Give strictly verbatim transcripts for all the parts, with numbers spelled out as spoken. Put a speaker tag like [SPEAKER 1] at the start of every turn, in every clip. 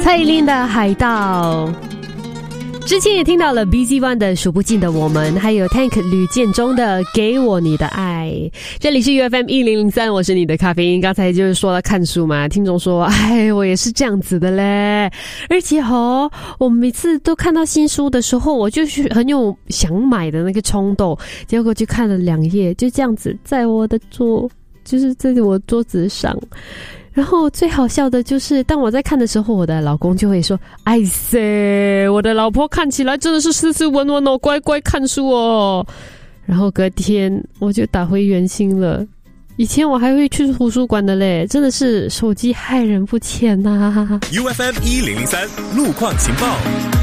[SPEAKER 1] 蔡依林的《海盗》。之前也听到了 B Z One 的数不尽的我们，还有 Tank 吕建中的给我你的爱。这里是 U F M 一零零三，我是你的咖啡因。刚才就是说了看书嘛，听众说哎我也是这样子的嘞，而且哦我每次都看到新书的时候，我就是很有想买的那个冲动，结果就看了两页，就这样子在我的桌就是在我桌子上。然后最好笑的就是当我在看的时候，我的老公就会说哎塞，我的老婆看起来真的是斯斯文文哦，乖乖看书哦。然后隔天我就打回原形了，以前我还会去图书馆的嘞，真的是手机害人不浅啊。
[SPEAKER 2] U F M 一零零三路况情报。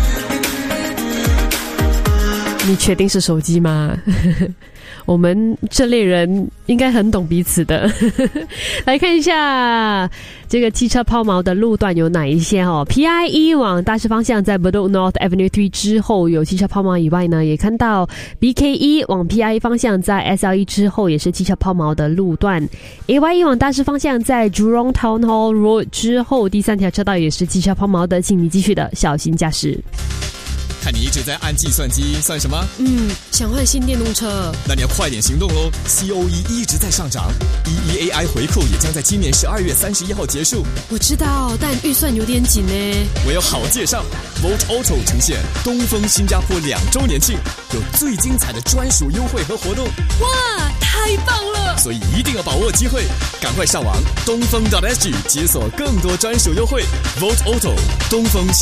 [SPEAKER 1] 你确定是手机吗？我们这类人应该很懂彼此的。来看一下这个汽车抛锚的路段有哪一些哦。P I E 往大师方向在 Bedok North Avenue 三之后有汽车抛锚以外呢，也看到 B K E 往 P I E 方向在 S L E 之后也是汽车抛锚的路段。A Y E 往大师方向在 Jurong Town Hall Road 之后第三条车道也是汽车抛锚的，请你继续的小心驾驶。
[SPEAKER 3] 看你一直在按计算机，算什么？
[SPEAKER 1] 嗯，想换新电动车。
[SPEAKER 3] 那你要快点行动咯 ！C O E 一直在上涨 ，E E A I 回扣也将在今年十二月三十一号结束。
[SPEAKER 1] 我知道，但预算有点紧呢。
[SPEAKER 3] 我有好介绍 ，Volt Auto 呈现东风新加坡两周年庆，有最精彩的专属优惠和活动。
[SPEAKER 1] 哇，太棒了！
[SPEAKER 3] 所以一定要把握机会，赶快上网东风 .S G 解锁更多专属优惠。Volt Auto 东风。